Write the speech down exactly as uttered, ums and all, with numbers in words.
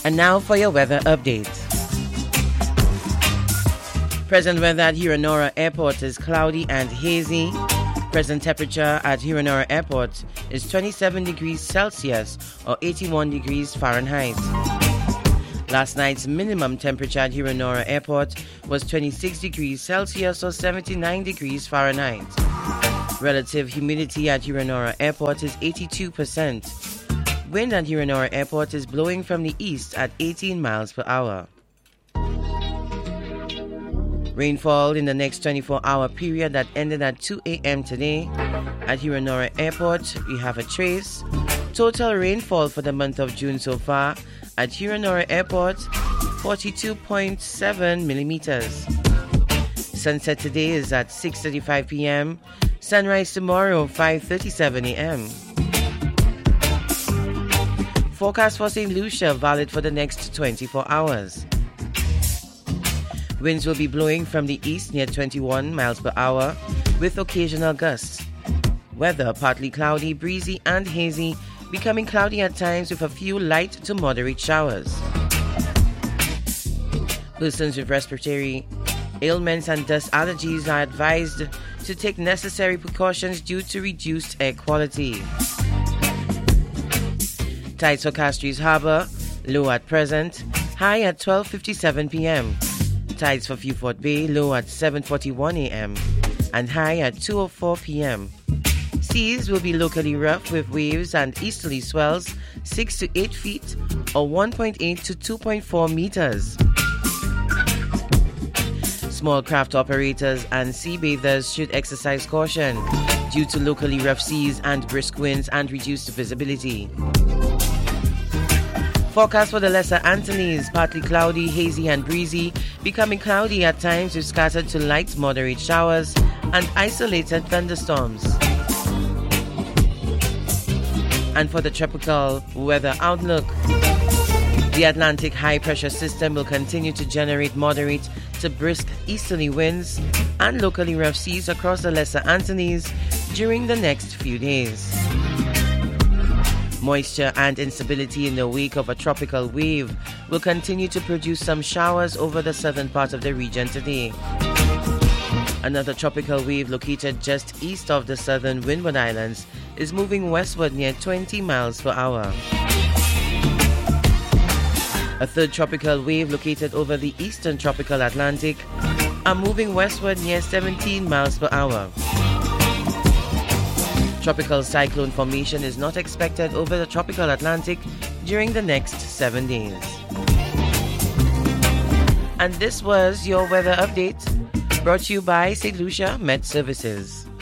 And now for your weather update. Present weather at Herenora Airport is cloudy and hazy. Present temperature at Herenora Airport is twenty-seven degrees Celsius or eighty-one degrees Fahrenheit. Last night's minimum temperature at Herenora Airport was twenty-six degrees Celsius or seventy-nine degrees Fahrenheit. Relative humidity at Herenora Airport is eighty-two percent. Wind at Herenora Airport is blowing from the east at eighteen miles per hour. Rainfall in the next twenty-four hour period that ended at two a.m. today. At Herenora Airport, we have a trace. Total rainfall for the month of June so far at Herenora Airport, forty-two point seven millimeters. Sunset today is at six thirty-five p.m. Sunrise tomorrow, five thirty-seven a.m. Forecast for Saint Lucia valid for the next twenty-four hours. Winds will be blowing from the east near twenty-one miles per hour with occasional gusts. Weather partly cloudy, breezy and hazy, becoming cloudy at times with a few light to moderate showers. Persons with respiratory ailments and dust allergies are advised to take necessary precautions due to reduced air quality. Tides for Castries Harbour, low at present, high at twelve fifty-seven p.m. Tides for Beaufort Bay, low at seven forty-one a.m. and high at two oh four p.m. Seas will be locally rough with waves and easterly swells six to eight feet or one point eight to two point four meters. Small craft operators and sea bathers should exercise caution due to locally rough seas and brisk winds and reduced visibility. Forecast for the Lesser Antilles, partly cloudy, hazy and breezy, becoming cloudy at times with scattered to light moderate showers and isolated thunderstorms. And for the tropical weather outlook, the Atlantic high pressure system will continue to generate moderate to brisk easterly winds and locally rough seas across the Lesser Antilles during the next few days. Moisture and instability in the wake of a tropical wave will continue to produce some showers over the southern part of the region today. Another tropical wave located just east of the southern Windward Islands is moving westward near twenty miles per hour. A third tropical wave located over the eastern tropical Atlantic are moving westward near seventeen miles per hour. Tropical cyclone formation is not expected over the tropical Atlantic during the next seven days. And this was your weather update, brought to you by Saint Lucia Met Services.